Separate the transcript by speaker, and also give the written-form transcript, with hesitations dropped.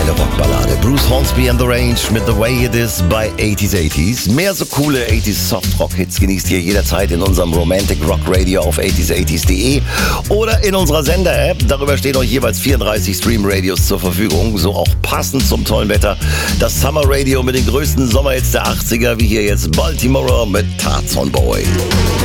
Speaker 1: geile Rockballade. Bruce Hornsby and the Range mit The Way It Is bei 80s. Mehr so coole 80s Soft-Rock-Hits genießt ihr jederzeit in unserem Romantic Rock Radio auf 80s80s.de oder in unserer Sender-App. Darüber stehen euch jeweils 34 Stream-Radios zur Verfügung. So auch passend zum tollen Wetter. Das Summer Radio mit den größten Sommerhits der 80er, wie hier jetzt Baltimore mit Tarzan Boy.